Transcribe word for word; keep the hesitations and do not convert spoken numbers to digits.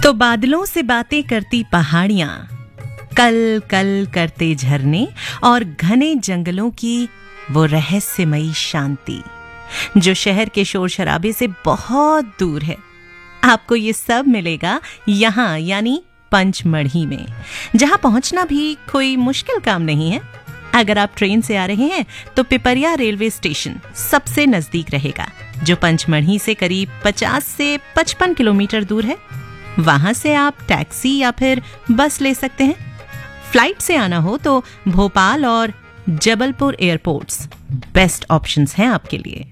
तो बादलों से बातें करती पहाड़ियां, कल कल करते झरने और घने जंगलों की वो रहस्यमयी शांति जो शहर के शोर शराबे से बहुत दूर है, आपको ये सब मिलेगा यहाँ, यानी पंचमढ़ी में, जहां पहुंचना भी कोई मुश्किल काम नहीं है। अगर आप ट्रेन से आ रहे हैं तो पिपरिया रेलवे स्टेशन सबसे नजदीक रहेगा, जो पंचमढ़ी से करीब पचास से पचपन किलोमीटर दूर है। वहां से आप टैक्सी या फिर बस ले सकते हैं। फ्लाइट से आना हो तो भोपाल और जबलपुर एयरपोर्ट्स बेस्ट ऑप्शंस हैं आपके लिए।